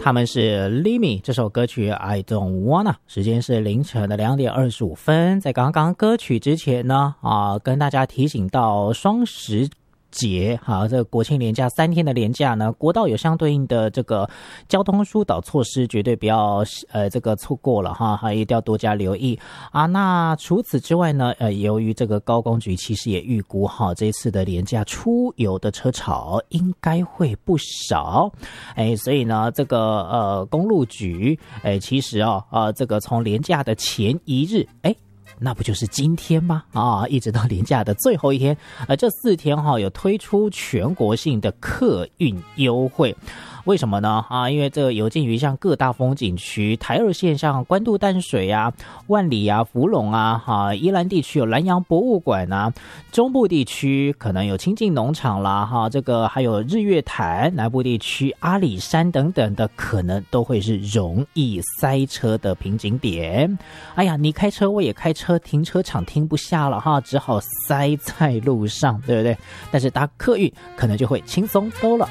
他们是 Limi 这首歌曲 I Don't Wanna， 时间是凌晨的2点25分。在刚刚歌曲之前呢，跟大家提醒到双十节，好，这个国庆连假3天的连假呢，国道有相对应的这个交通疏导措施，绝对不要这个错过了哈，还一定要多加留意啊。那除此之外呢，由于这个高工局其实也预估哈，这一次的连假出游的车潮应该会不少，所以呢，这个公路局其实这个从连假的前一日那不就是今天吗？一直到连假的最后一天，这4天有推出全国性的客运优惠。为什么呢？因为这个有鉴于像各大风景区，台2线像关渡淡水啊、万里啊、福隆啊，宜兰地区有南洋博物馆啊，中部地区可能有清境农场啦，这个还有日月潭，南部地区阿里山等等的，可能都会是容易塞车的瓶颈点。哎呀，你开车我也开车，停车场停不下了哈，只好塞在路上，对不对？但是搭客运可能就会轻松多了。